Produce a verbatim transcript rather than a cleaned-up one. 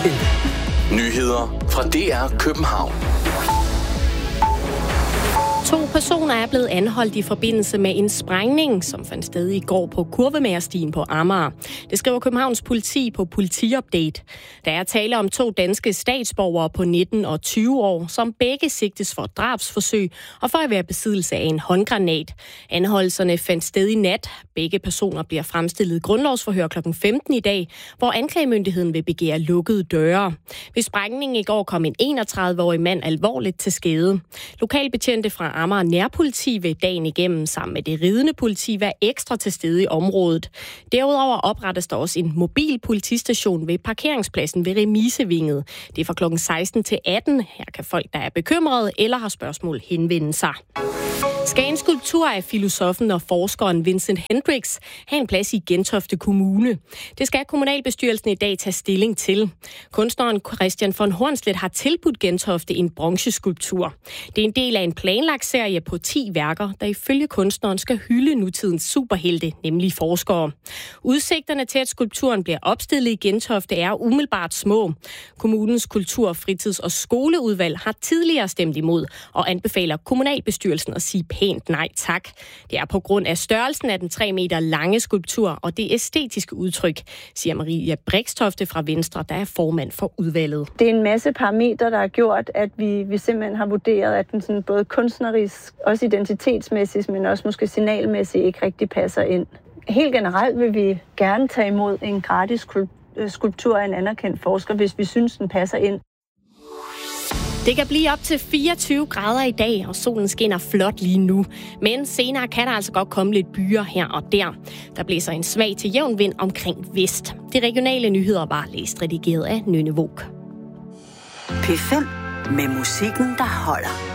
Nyheder fra D R København. To personer er blevet anholdt i forbindelse med en sprængning, som fandt sted i går på Kurvemagerstien på Amager. Det skriver Københavns politi på Politiupdate. Der er tale om to danske statsborgere på nitten og tyve år, som begge sigtes for drabsforsøg og for at være besiddelse af en håndgranat. Anholdelserne fandt sted i nat. Begge personer bliver fremstillet grundlovsforhør klokken femten i dag, hvor anklagemyndigheden vil begære lukkede døre. Ved sprængningen i går kom en enogtredive-årig mand alvorligt til skade. Lokalbetjente fra Amager Nærpoliti vil dagen igennem sammen med det ridende politi være ekstra til stede i området. Derudover oprettes der også en mobil politistation ved parkeringspladsen ved Remisevinget. Det er fra klokken seksten til atten. Her kan folk, der er bekymrede eller har spørgsmål, henvende sig. Skal en skulptur af filosofen og forskeren Vincent Hendricks have en plads i Gentofte Kommune? Det skal kommunalbestyrelsen i dag tage stilling til. Kunstneren Christian von Hornslet har tilbudt Gentofte en bronzeskulptur. Det er en del af en planlagt serie på ti værker, der ifølge kunstneren skal hylde nutidens superhelte, nemlig forskere. Udsigterne til, at skulpturen bliver opstillet i Gentofte, er umiddelbart små. Kommunens kultur-, fritids- og skoleudvalg har tidligere stemt imod og anbefaler kommunalbestyrelsen at sige pænt nej tak. Det er på grund af størrelsen af den tre meter lange skulptur og det æstetiske udtryk, siger Maria Brikstofte fra Venstre, der er formand for udvalget. Det er en masse parametre, der har gjort, at vi, vi simpelthen har vurderet, at den sådan både kunstnerisk, også identitetsmæssigt, men også måske signalmæssigt ikke rigtig passer ind. Helt generelt vil vi gerne tage imod en gratis skulptur af en anerkendt forsker, hvis vi synes, den passer ind. Det kan blive op til fireogtyve grader i dag, og solen skinner flot lige nu. Men senere kan der altså godt komme lidt byer her og der. Der blæser en svag til jævn vind omkring vest. De regionale nyheder var læst redigeret af Nynne Våg. P fem med musikken, der holder.